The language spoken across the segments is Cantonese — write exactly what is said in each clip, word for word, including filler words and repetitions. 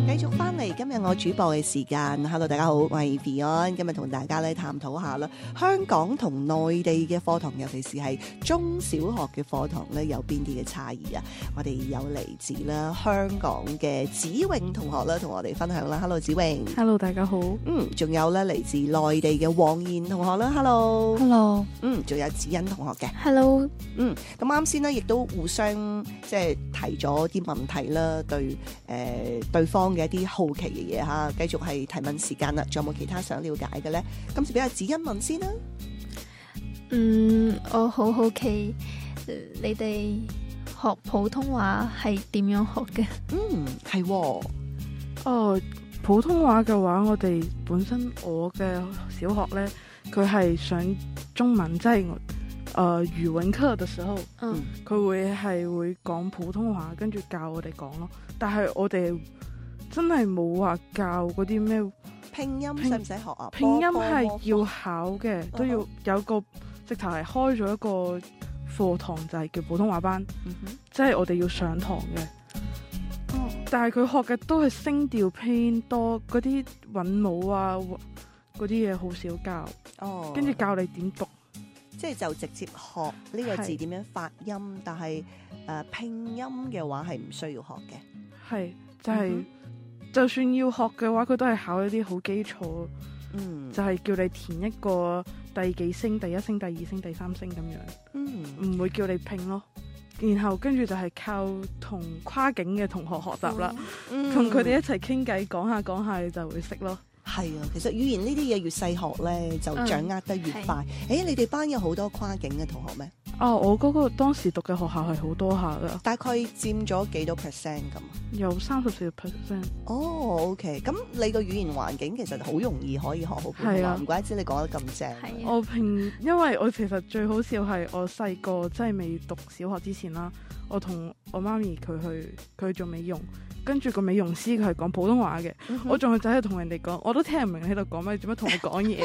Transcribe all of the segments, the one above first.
繼續翻嚟今日我主播嘅時間 ，Hello 大家好，我係 Beyond， 今日同大家咧探討下啦，香港同內地嘅課堂，尤其是係中小學嘅課堂咧，有邊啲嘅差異啊？我哋有嚟自啦香港嘅子穎同學啦，同我哋分享啦 ，Hello 子穎 ，Hello 大家好， 嗯，仲有咧嚟自內地嘅黃燕同學啦 ，Hello， Hello， 嗯，仲有子欣同學嘅 Hello， 嗯，咁啱先咧，亦都互相即係提咗啲問題啦，對誒、呃、對方嘅一啲好奇嘅嘢嚇，繼續係提問時間啦。仲有冇其他想了解嘅咧？今次俾阿子欣問先啦。 嗯，我好好奇，你哋學普通話係點樣學嘅？ 嗯，係喎。 哦，普通話嘅話，我哋本身我嘅小學咧，佢係上中文，即係誒語文課嘅時候， 嗯， 佢會係會講普通話，跟住教我哋講咯。但係我哋真係冇話教嗰啲咩拼音， 拼使唔使學啊？ 拼音係波波要考嘅，都要有個直頭係開咗一個課堂，就係叫普通話班， 嗯哼， 即係我哋要上堂嘅。 哦， 但係佢學嘅都係聲調拼音多，嗰啲韻母啊嗰啲嘢好少教， 哦， 跟住教你點讀， 即係就直接學呢個字係點樣發音，但係誒、呃、拼音嘅話係唔需要學嘅。 係就係、 嗯就算要學嘅話，佢都係考一啲好基礎， 嗯， 就係叫你填一個第幾聲、第一聲、第二聲、第三聲咁樣， 嗯， 唔會叫你拼咯。然後跟住就係靠同跨境嘅同學學習啦，同佢哋一齊傾偈，講下講下你就會識咯。 係啊，其實語言呢啲嘢越細學咧，就掌握得越快。誒、 嗯， 你哋班有好多跨境嘅同學咩？ 哦，我嗰個當時讀嘅學校係好多下噶， 大概佔咗幾多 percent 咁？ 有三十四個 percent。 哦，OK，咁你個語言環境其實好容易可以學好普通話， 係啊唔怪之你講得咁正。 係啊我平，因為我其實最好笑係我細個即係未讀小學之前啦，我同我媽咪佢去佢去做美容，跟住個美容師佢係講普通話嘅， 嗯哼我仲係走去同人哋講，我都聽唔明你喺度講咩，做乜同我講嘢？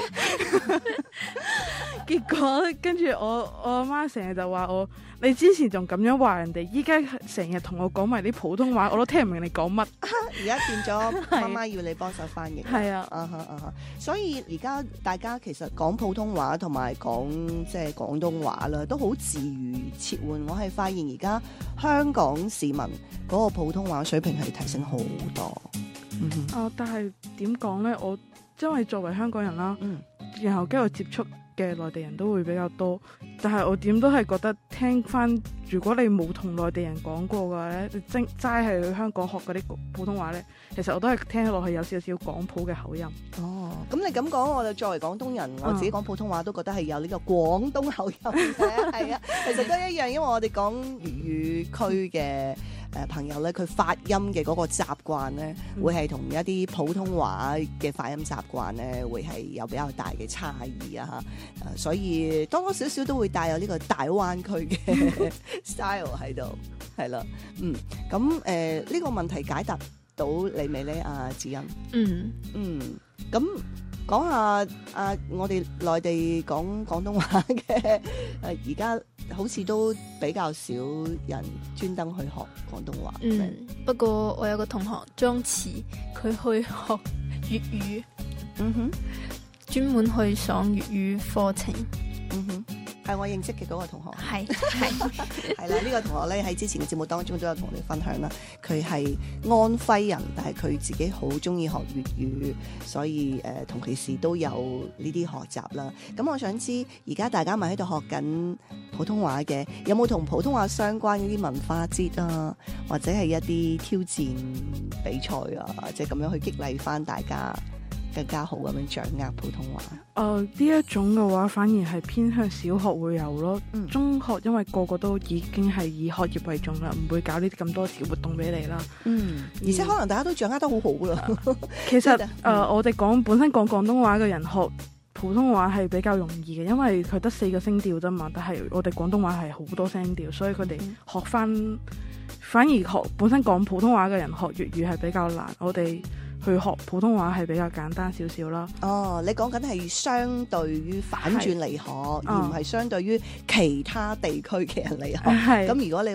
結果跟住我我阿媽成日就話我，你之前仲咁樣話人哋，依家成日同我講埋啲普通話，我都聽唔明你講乜。 而家變咗媽媽要你幫手翻譯。 係啊， 啊哈啊哈，所以而家大家其實講普通話同埋講即係廣東話啦，都好自如切換。我係發現而家香港市民嗰個普通話水平係提升好多。嗯哼， 啊，但係點講呢？我因為作為香港人啦， 嗯， 然後跟住接觸嘅內地人都會比較多，但係我點都係覺得聽翻，如果你冇同內地人講過嘅話咧，你真齋係去香港學嗰啲普通話咧，其實我都係聽落去有少少廣普嘅口音。 哦，咁你咁講，我就作為廣東人，我自己講普通話都覺得係有呢個廣東口音嘅，係啊，其實都一樣，因為我哋講粵語區嘅誒朋友咧，佢發音嘅嗰個習慣咧， 嗯、 會係同一啲普通話嘅發音習慣咧，會係有比較大嘅差異啊嚇，誒，所以多多少少都會帶有呢個大灣區嘅 style 喺度，係啦，嗯，咁誒呢個問題解答到你未咧，阿子欣？ 嗯嗯，咁講下啊，我哋內地講廣東話嘅誒，而家好似都比較少人專登去學廣東話。 嗯，不過我有個同學張慈，佢去學粵語， 嗯哼， 專門去上粵語課程。 嗯哼。係我認識嘅嗰個同學， 係係係啦，呢個同學咧喺之前嘅節目當中都有同你分享啦。佢係安徽人，但係佢自己好中意學粵語，所以誒同其時都有呢啲學習啦。咁我想知而家大家咪喺度學緊普通話嘅，有冇同普通話相關嗰啲文化節啊，或者係一啲挑戰比賽啊，即係咁樣去激勵翻大家更加好咁樣掌握普通話？ 誒呢一種嘅話，反而係偏向小學會有咯。 嗯、中學因為個個都已經係以學業為重啦，唔會搞呢啲咁多小活動俾你啦。 嗯，而且可能大家都掌握得好好啦。 其實誒、 嗯呃，我哋講本身講廣東話嘅人學普通話係比較容易嘅，因為佢得四個聲調啫嘛。但係我哋廣東話係好多聲調，所以佢哋學翻、嗯、反而學本身講普通話嘅人學粵語係比較難。我哋去學普通話係比較簡單少少啦。 哦，你講緊係相對於反轉嚟學，而唔係相對於其他地區嘅人嚟學。咁如果你